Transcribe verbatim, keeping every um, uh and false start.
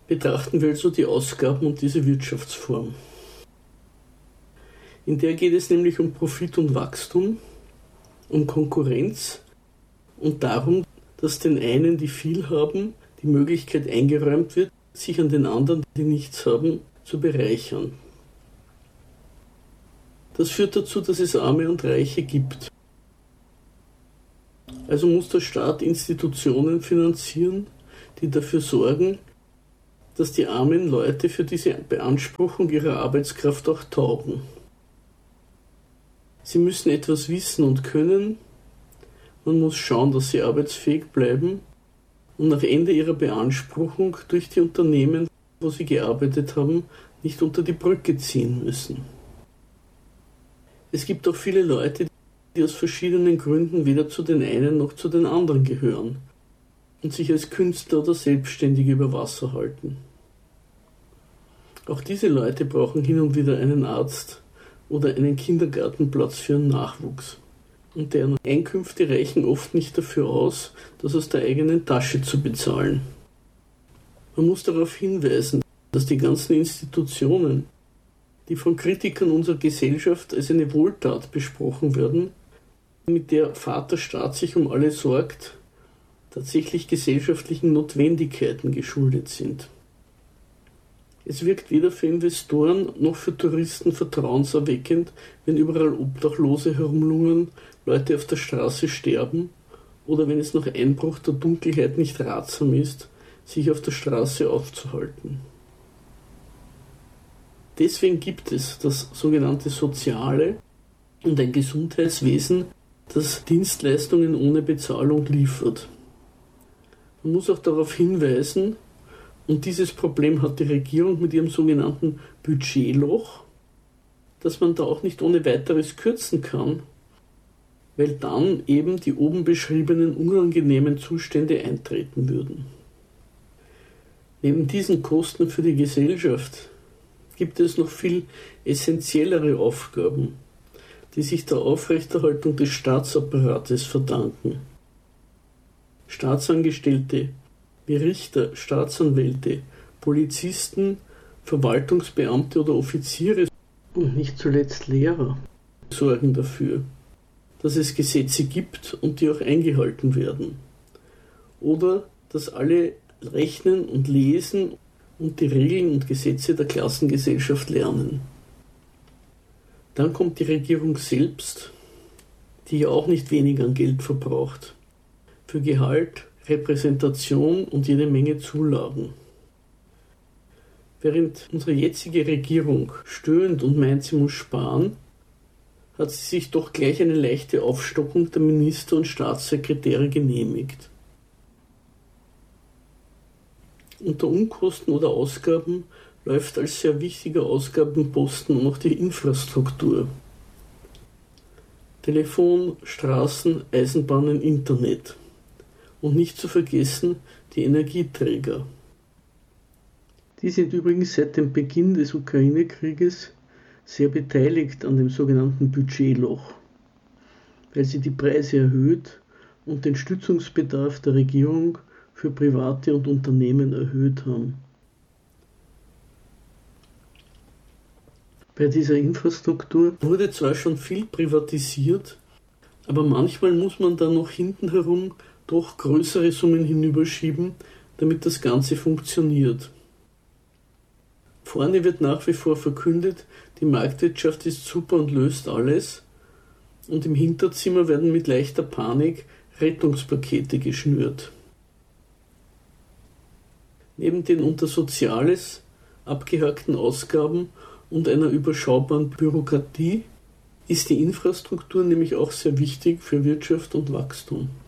Betrachten wir also die Ausgaben und diese Wirtschaftsform. In der geht es nämlich um Profit und Wachstum, um Konkurrenz und darum, dass den einen, die viel haben, die Möglichkeit eingeräumt wird, sich an den anderen, die nichts haben, zu bereichern. Das führt dazu, dass es Arme und Reiche gibt. Also muss der Staat Institutionen finanzieren, die dafür sorgen, dass die armen Leute für diese Beanspruchung ihrer Arbeitskraft auch taugen. Sie müssen etwas wissen und können, man muss schauen, dass sie arbeitsfähig bleiben und nach Ende ihrer Beanspruchung durch die Unternehmen, wo sie gearbeitet haben, nicht unter die Brücke ziehen müssen. Es gibt auch viele Leute, die aus verschiedenen Gründen weder zu den einen noch zu den anderen gehören und sich als Künstler oder Selbstständige über Wasser halten. Auch diese Leute brauchen hin und wieder einen Arzt oder einen Kindergartenplatz für ihren Nachwuchs. Und deren Einkünfte reichen oft nicht dafür aus, das aus der eigenen Tasche zu bezahlen. Man muss darauf hinweisen, dass die ganzen Institutionen, die von Kritikern unserer Gesellschaft als eine Wohltat besprochen werden, mit der Vaterstaat sich um alle sorgt, tatsächlich gesellschaftlichen Notwendigkeiten geschuldet sind. Es wirkt weder für Investoren noch für Touristen vertrauenserweckend, wenn überall Obdachlose herumlungern, Leute auf der Straße sterben oder wenn es nach Einbruch der Dunkelheit nicht ratsam ist, sich auf der Straße aufzuhalten. Deswegen gibt es das sogenannte Soziale und ein Gesundheitswesen, das Dienstleistungen ohne Bezahlung liefert. Man muss auch darauf hinweisen, und dieses Problem hat die Regierung mit ihrem sogenannten Budgetloch, dass man da auch nicht ohne weiteres kürzen kann, weil dann eben die oben beschriebenen unangenehmen Zustände eintreten würden. Neben diesen Kosten für die Gesellschaft gibt es noch viel essentiellere Aufgaben, die sich der Aufrechterhaltung des Staatsapparates verdanken. Staatsangestellte wie Richter, Staatsanwälte, Polizisten, Verwaltungsbeamte oder Offiziere und nicht zuletzt Lehrer sorgen dafür, dass es Gesetze gibt und die auch eingehalten werden. Oder dass alle rechnen und lesen und die Regeln und Gesetze der Klassengesellschaft lernen. Dann kommt die Regierung selbst, die ja auch nicht wenig an Geld verbraucht, für Gehalt, Repräsentation und jede Menge Zulagen. Während unsere jetzige Regierung stöhnt und meint, sie muss sparen, hat sie sich doch gleich eine leichte Aufstockung der Minister und Staatssekretäre genehmigt. Unter Unkosten oder Ausgaben läuft als sehr wichtiger Ausgabenposten noch die Infrastruktur. Telefon, Straßen, Eisenbahnen, Internet. Und nicht zu vergessen die Energieträger. Die sind übrigens seit dem Beginn des Ukraine-Krieges sehr beteiligt an dem sogenannten Budgetloch, weil sie die Preise erhöht und den Stützungsbedarf der Regierung für Private und Unternehmen erhöht haben. Bei dieser Infrastruktur wurde zwar schon viel privatisiert, aber manchmal muss man dann noch hinten herum doch größere Summen hinüberschieben, damit das Ganze funktioniert. Vorne wird nach wie vor verkündet, die Marktwirtschaft ist super und löst alles, und im Hinterzimmer werden mit leichter Panik Rettungspakete geschnürt. Neben den unter Soziales abgehackten Ausgaben und einer überschaubaren Bürokratie ist die Infrastruktur nämlich auch sehr wichtig für Wirtschaft und Wachstum.